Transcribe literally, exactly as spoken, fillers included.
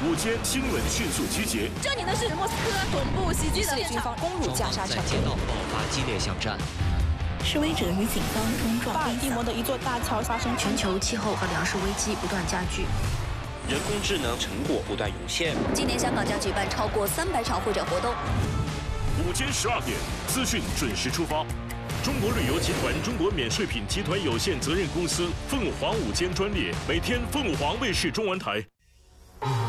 午间新闻迅速集结。 这里呢是莫斯科总部袭击的军方攻入加沙城， 街道爆发激烈巷战。 示威者与警方冲撞。 巴尔的摩的一座大桥发生全球气候和粮食危机不断加剧。 人工智能成果不断涌现。 今年香港将举办超过三百场会展活动。 午间十二点，资讯准时出发。中国旅游集团中国免税品集团有限责任公司凤凰午间专列，每天凤凰卫视中文台。